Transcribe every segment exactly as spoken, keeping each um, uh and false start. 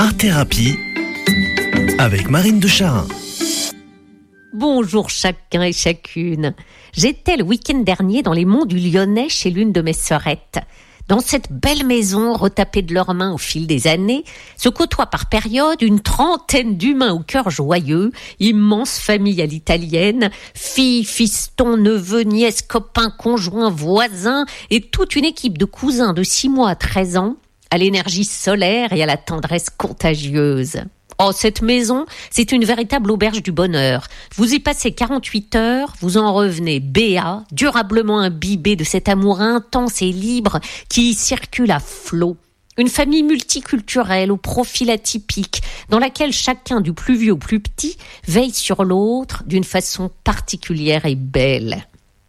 Art Thérapie avec Marine de Charin. Bonjour chacun et chacune. J'étais le week-end dernier dans les monts du Lyonnais chez l'une de mes sœurettes. Dans cette belle maison retapée de leurs mains au fil des années, se côtoient par période une trentaine d'humains au cœur joyeux, immense famille à l'italienne, filles, fistons, neveux, nièces, copains, conjoints, voisins et toute une équipe de cousins de six mois à treize ans, à l'énergie solaire et à la tendresse contagieuse. Oh, cette maison, c'est une véritable auberge du bonheur. Vous y passez quarante-huit heures, vous en revenez béat, durablement imbibé de cet amour intense et libre qui y circule à flot. Une famille multiculturelle au profil atypique, dans laquelle chacun, du plus vieux au plus petit, veille sur l'autre d'une façon particulière et belle.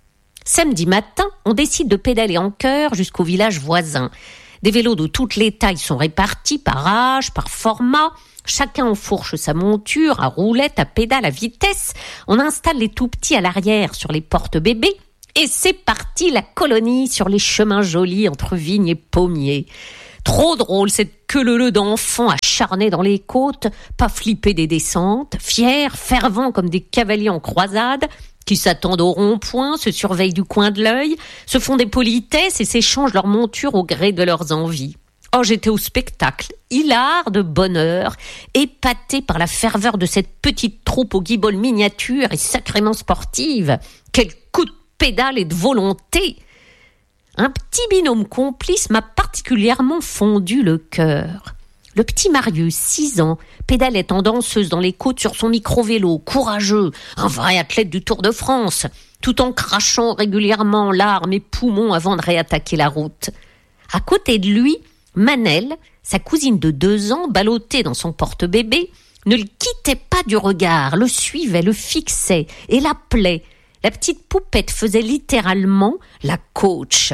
Samedi matin, on décide de pédaler en chœur jusqu'au village voisin. Des vélos de toutes les tailles sont répartis par âge, par format. Chacun enfourche sa monture, à roulette, à pédale, à vitesse. On installe les tout-petits à l'arrière sur les portes-bébés. Et c'est parti, la colonie sur les chemins jolis entre vignes et pommiers. Trop drôle, cette queue-leu d'enfants acharnés dans les côtes, pas flippés des descentes, fiers, fervents comme des cavaliers en croisade, qui s'attendent au rond-point, se surveillent du coin de l'œil, se font des politesses et s'échangent leurs montures au gré de leurs envies. Oh, j'étais au spectacle, hilar de bonheur, épaté par la ferveur de cette petite troupe aux guiboles miniatures et sacrément sportive. Quel coup de pédale et de volonté! Un petit binôme complice m'a particulièrement fondu le cœur. Le petit Marius, six ans, pédalait en danseuse dans les côtes sur son micro-vélo, courageux, un vrai athlète du Tour de France, tout en crachant régulièrement larmes et poumons avant de réattaquer la route. À côté de lui, Manel, sa cousine de deux ans, ballottée dans son porte-bébé, ne le quittait pas du regard, le suivait, le fixait et l'appelait. La petite poupette faisait littéralement la coach.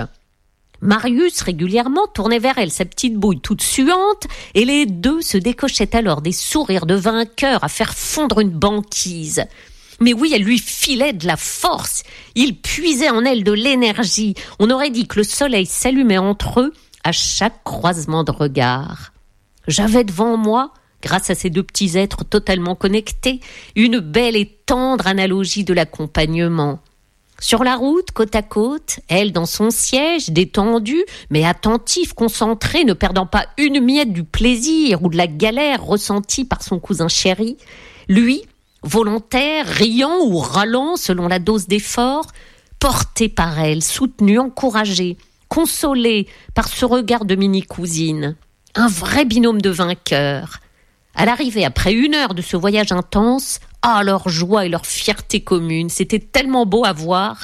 Marius, régulièrement, tournait vers elle sa petite bouille toute suante et les deux se décochaient alors des sourires de vainqueurs à faire fondre une banquise. Mais oui, elle lui filait de la force. Il puisait en elle de l'énergie. On aurait dit que le soleil s'allumait entre eux à chaque croisement de regard. J'avais devant moi, grâce à ces deux petits êtres totalement connectés, une belle et tendre analogie de l'accompagnement. Sur la route, côte à côte, elle dans son siège, détendue, mais attentive, concentrée, ne perdant pas une miette du plaisir ou de la galère ressentie par son cousin chéri. Lui, volontaire, riant ou râlant selon la dose d'effort, porté par elle, soutenu, encouragé, consolé par ce regard de mini-cousine. Un vrai binôme de vainqueurs. À l'arrivée, après une heure de ce voyage intense, ah, leur joie et leur fierté commune, c'était tellement beau à voir.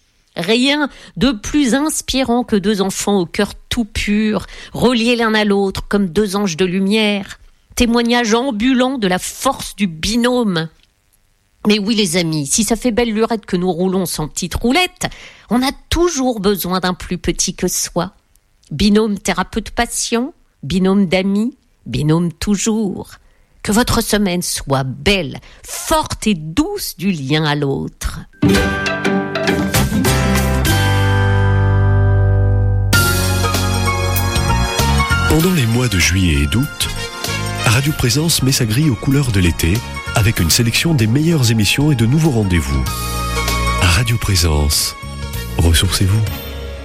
Rien de plus inspirant que deux enfants au cœur tout pur, reliés l'un à l'autre comme deux anges de lumière. Témoignage ambulant de la force du binôme. Mais oui les amis, si ça fait belle lurette que nous roulons sans petite roulette, on a toujours besoin d'un plus petit que soi. Binôme thérapeute patient, binôme d'amis, binôme toujours. Que votre semaine soit belle, forte et douce du lien à l'autre. Pendant les mois de juillet et d'août, Radio Présence met sa grille aux couleurs de l'été avec une sélection des meilleures émissions et de nouveaux rendez-vous. Radio Présence, ressourcez-vous.